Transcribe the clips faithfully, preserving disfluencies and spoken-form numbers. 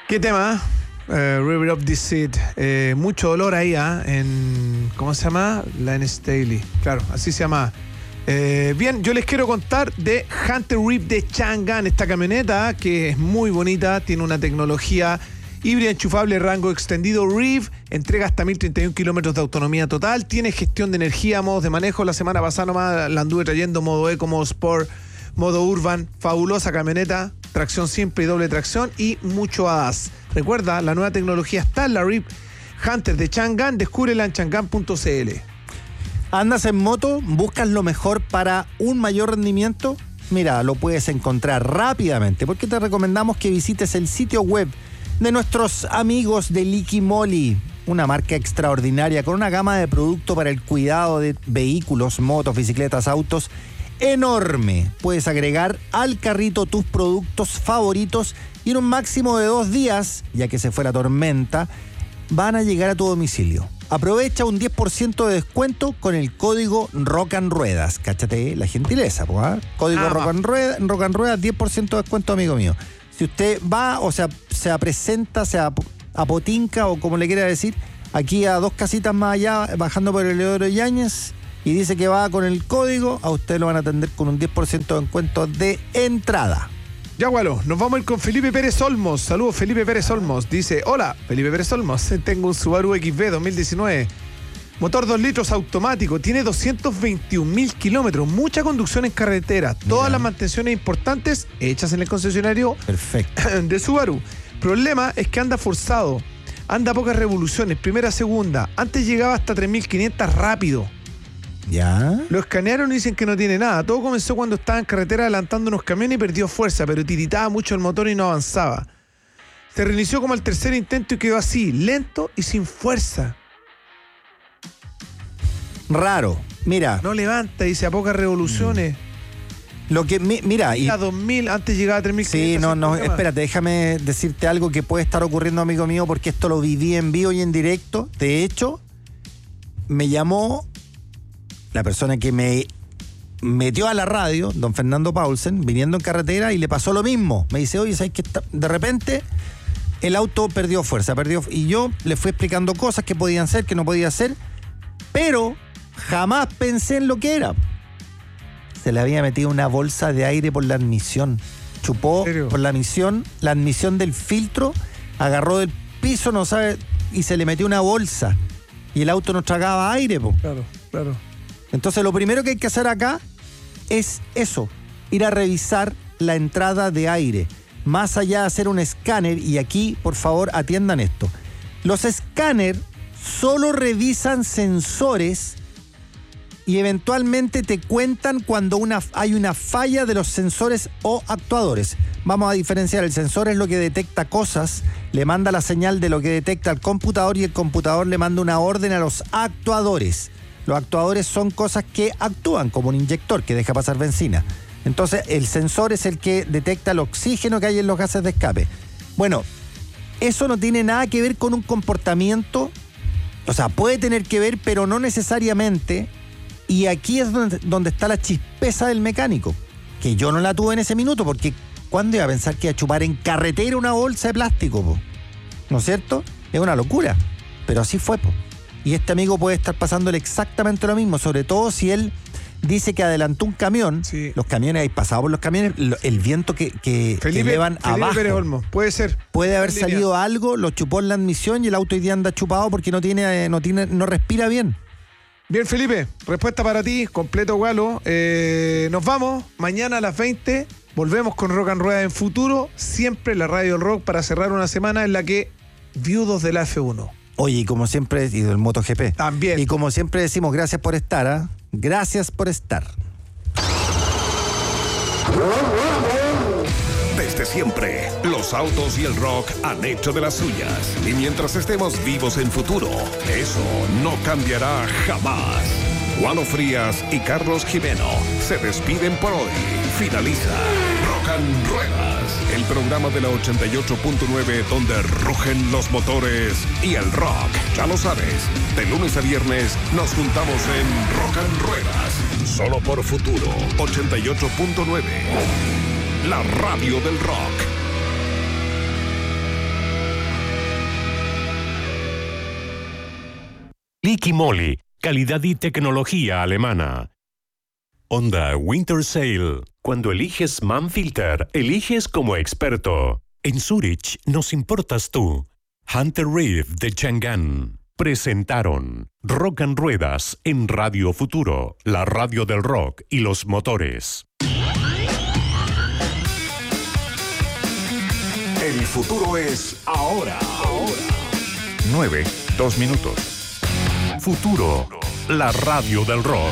¿Qué tema? Uh, River of the Seed. Eh, mucho dolor ahí, ¿eh? En. ¿Cómo se llama? Lance Staley. Claro, así se llama. Eh, bien, yo les quiero contar de Hunter Reef de Chang'an, esta camioneta que es muy bonita, tiene una tecnología híbrida enchufable, rango extendido Reef, entrega hasta mil treinta y uno kilómetros de autonomía total, tiene gestión de energía, modos de manejo. La semana pasada nomás la anduve trayendo, modo Eco, modo Sport, modo Urban, fabulosa camioneta, tracción simple y doble tracción y mucho A D A S. Recuerda, la nueva tecnología está en la Reef Hunter de Chang'an, descúbrela en chang'an punto c l. ¿Andas en moto? ¿Buscas lo mejor para un mayor rendimiento? Mira, lo puedes encontrar rápidamente, porque te recomendamos que visites el sitio web de nuestros amigos de Liquimoli, una marca extraordinaria con una gama de productos para el cuidado de vehículos, motos, bicicletas, autos enorme. Puedes agregar al carrito tus productos favoritos y en un máximo de dos días, ya que se fue la tormenta, van a llegar a tu domicilio. Aprovecha un diez por ciento de descuento con el código Rock and Ruedas. Cáchate la gentileza, pues, ¿eh? Código ah, Rock and Ruedas, Rock and Ruedas, diez por ciento de descuento, amigo mío. Si usted va, o sea, se presenta, se apotinca, o como le quiera decir, aquí a dos casitas más allá, bajando por el Leodoro Yáñez, y dice que va con el código, a usted lo van a atender con un diez por ciento de descuento de entrada. Ya, Gualo, nos vamos a ir con Felipe Pérez Olmos. Saludos, Felipe Pérez Olmos. Dice, hola, Felipe Pérez Olmos. Tengo un Subaru X B dos mil diecinueve. Motor dos litros automático. Tiene doscientos veintiún mil kilómetros. Mucha conducción en carretera. Todas Mira. las mantenciones importantes hechas en el concesionario Perfecto. de Subaru. Problema es que anda forzado. Anda a pocas revoluciones. Primera, segunda. Antes llegaba hasta tres mil quinientos rápido. ¿Ya? Lo escanearon y dicen que no tiene nada. Todo comenzó cuando estaba en carretera adelantando unos camiones y perdió fuerza, pero tiritaba mucho el motor y no avanzaba. Se reinició como al tercer intento y quedó así, lento y sin fuerza. Raro. Mira. No levanta, dice, a pocas revoluciones. Lo que, mi, mira... Y, a dos mil, antes llegaba a tres mil quinientos. Sí, no, no, espérate, déjame decirte algo que puede estar ocurriendo, amigo mío, porque esto lo viví en vivo y en directo. De hecho, me llamó la persona que me metió a la radio, don Fernando Paulsen, viniendo en carretera, y le pasó lo mismo. Me dice, oye, ¿sabes qué? De repente el auto perdió fuerza, perdió... Y yo le fui explicando cosas que podían ser, que no podía ser, pero jamás pensé en lo que era. Se le había metido una bolsa de aire por la admisión. Chupó por la admisión, la admisión del filtro, agarró del piso, no sabe, y se le metió una bolsa. Y el auto no tragaba aire, po. Claro, claro. Entonces lo primero que hay que hacer acá es eso, ir a revisar la entrada de aire. Más allá de hacer un escáner, y aquí, por favor, atiendan esto. Los escáneres solo revisan sensores y eventualmente te cuentan cuando una, hay una falla de los sensores o actuadores. Vamos a diferenciar, el sensor es lo que detecta cosas, le manda la señal de lo que detecta al computador y el computador le manda una orden a los actuadores. Los actuadores son cosas que actúan, como un inyector que deja pasar benzina. Entonces, el sensor es el que detecta el oxígeno que hay en los gases de escape. Bueno, eso no tiene nada que ver con un comportamiento, o sea, puede tener que ver, pero no necesariamente. Y aquí es donde, donde está la chispeza del mecánico, que yo no la tuve en ese minuto, porque ¿cuándo iba a pensar que iba a chupar en carretera una bolsa de plástico, po? ¿No es cierto? Es una locura, pero así fue, po. Y este amigo puede estar pasándole exactamente lo mismo, sobre todo si él dice que adelantó un camión. Sí. Los camiones, hay pasado por los camiones, el viento que, que, Felipe, que elevan Felipe abajo. Pérez Olmos, puede ser. Puede haber salido línea. algo, lo chupó en la admisión y el auto hoy día anda chupado porque no tiene, no tiene, no respira bien. Bien, Felipe, respuesta para ti, completo Gualo. Eh, nos vamos, mañana a las veinte, volvemos con Rock and Rueda en Futuro, siempre la radio del rock, para cerrar una semana en la que viudos de la F uno. Oye, y como siempre, y del MotoGP. También. Y como siempre decimos, gracias por estar, ¿ah? ¿eh? Gracias por estar. Desde siempre, los autos y el rock han hecho de las suyas. Y mientras estemos vivos en Futuro, eso no cambiará jamás. Gualo Frías y Carlos Jimeno se despiden por hoy. Finaliza Rock and Ruedas, el programa de la ochenta y ocho punto nueve donde rugen los motores y el rock. Ya lo sabes, de lunes a viernes nos juntamos en Rock and Ruedas, solo por Futuro ochenta y ocho punto nueve. La radio del rock. Liqui Moly, calidad y tecnología alemana. Honda Winter Sale. Cuando eliges Manfilter, eliges como experto. En Zurich nos importas tú. Hunter Reeve de Chang'an presentaron Rock and Ruedas en Radio Futuro, la radio del rock y los motores. El futuro es ahora. Ahora. nueve, dos minutos. Futuro, la radio del rock.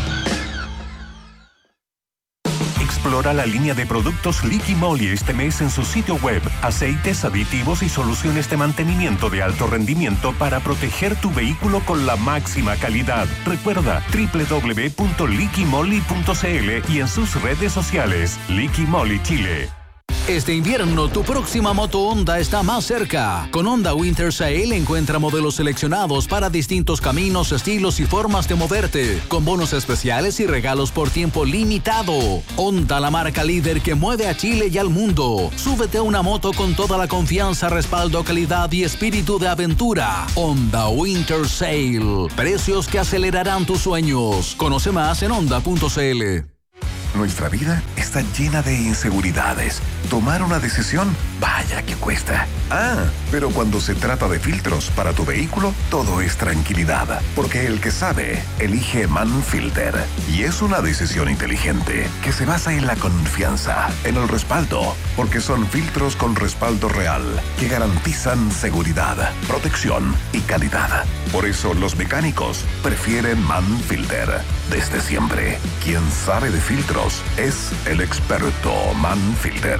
Explora la línea de productos Liqui Moly este mes en su sitio web. Aceites, aditivos y soluciones de mantenimiento de alto rendimiento para proteger tu vehículo con la máxima calidad. Recuerda doble u doble u doble u punto liqui moly punto c l y en sus redes sociales. Liqui Moly Chile. Este invierno tu próxima moto Honda está más cerca. Con Honda Winter Sale encuentra modelos seleccionados para distintos caminos, estilos y formas de moverte, con bonos especiales y regalos por tiempo limitado. Honda, la marca líder que mueve a Chile y al mundo. Súbete a una moto con toda la confianza, respaldo, calidad y espíritu de aventura. Honda Winter Sale. Precios que acelerarán tus sueños. Conoce más en honda punto c l. Nuestra vida está llena de inseguridades. Tomar una decisión, vaya que cuesta. Ah, pero cuando se trata de filtros para tu vehículo, todo es tranquilidad. Porque el que sabe, elige Manfilter. Y es una decisión inteligente que se basa en la confianza, en el respaldo. Porque son filtros con respaldo real que garantizan seguridad, protección y calidad. Por eso los mecánicos prefieren Manfilter. Desde siempre, quien sabe de filtros es el experto Manfilter.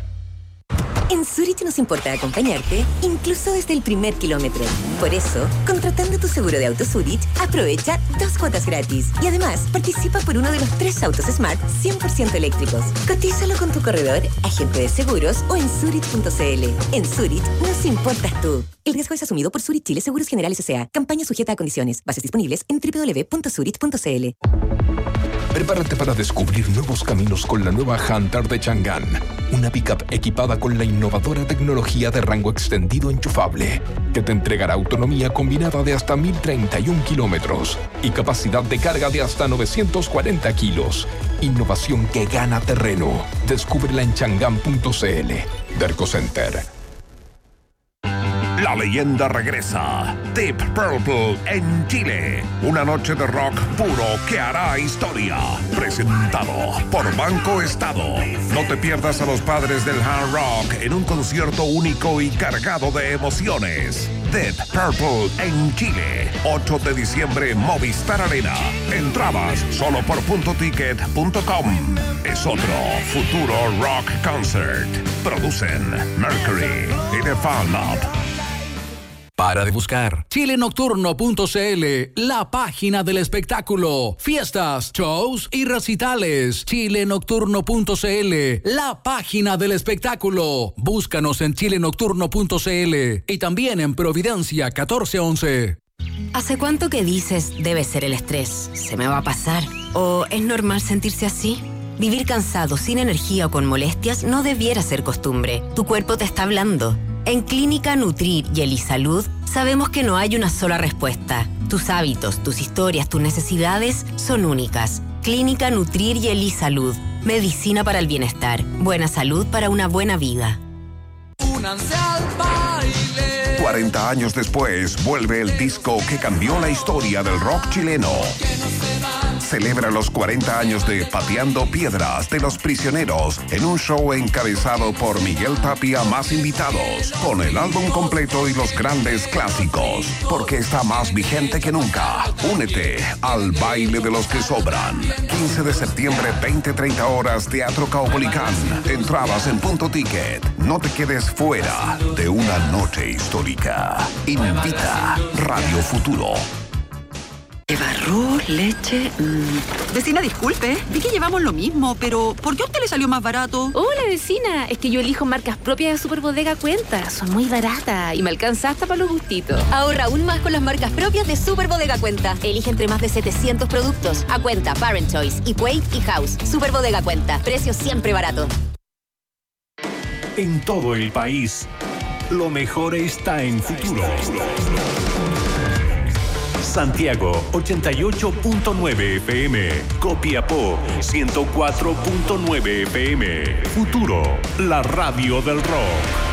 En Zurich nos importa acompañarte, incluso desde el primer kilómetro. Por eso, contratando tu seguro de auto Zurich, aprovecha dos cuotas gratis. Y además, participa por uno de los tres autos Smart cien por ciento eléctricos. Cotízalo con tu corredor, agente de seguros o en zurich punto c l. En Zurich nos importas tú. El riesgo es asumido por Zurich Chile Seguros Generales S A. Campaña sujeta a condiciones. Bases disponibles en doble u doble u doble u punto zurich punto c l. Prepárate para descubrir nuevos caminos con la nueva Hunter de Chang'an. Una pickup equipada con la innovadora tecnología de rango extendido enchufable, que te entregará autonomía combinada de hasta mil treinta y un kilómetros y capacidad de carga de hasta novecientos cuarenta kilos. Innovación que gana terreno. Descúbrela en chang'an punto c l. Derco Center. La leyenda regresa. Deep Purple en Chile. Una noche de rock puro que hará historia. Presentado por Banco Estado. No te pierdas a los padres del hard rock en un concierto único y cargado de emociones. Deep Purple en Chile. ocho de diciembre, Movistar Arena. Entradas solo por punto ticket punto com. Es otro futuro rock concert. Producen Mercury y The Fan Lab. Para de buscar chile nocturno punto c l, la página del espectáculo. Fiestas, shows y recitales. chile nocturno punto c l, la página del espectáculo. Búscanos en chile nocturno punto c l y también en Providencia catorce once. ¿Hace cuánto que dices debe ser el estrés? ¿Se me va a pasar? ¿O es normal sentirse así? Vivir cansado, sin energía o con molestias no debiera ser costumbre. Tu cuerpo te está hablando. En Clínica Nutrir y Elisalud sabemos que no hay una sola respuesta. Tus hábitos, tus historias, tus necesidades son únicas. Clínica Nutrir y Elisalud. Medicina para el bienestar. Buena salud para una buena vida. Únanse al baile. cuarenta años después, vuelve el disco que cambió la historia del rock chileno. Celebra los cuarenta años de Pateando Piedras de Los Prisioneros en un show encabezado por Miguel Tapia más invitados, con el álbum completo y los grandes clásicos, porque está más vigente que nunca. Únete al baile de los que sobran. quince de septiembre, veinte treinta horas, Teatro Caupolicán. Entradas en Punto Ticket. No te quedes fuera de una noche histórica. Invita Radio Futuro. Lleva arroz, leche... Mmm. Vecina, disculpe, vi que llevamos lo mismo, pero ¿por qué a usted le salió más barato? Hola, vecina, es que yo elijo marcas propias de Superbodega Cuenta. Son muy baratas y me alcanza hasta para los gustitos. Ahorra aún más con las marcas propias de Superbodega Cuenta. Elige entre más de setecientos productos. A Cuenta, Parent Choice, Equate y House. Superbodega Cuenta, precios siempre baratos. En todo el país, lo mejor está en Futuro. Santiago ochenta y ocho punto nueve F M. Copiapó ciento cuatro punto nueve F M. Futuro, la radio del rock.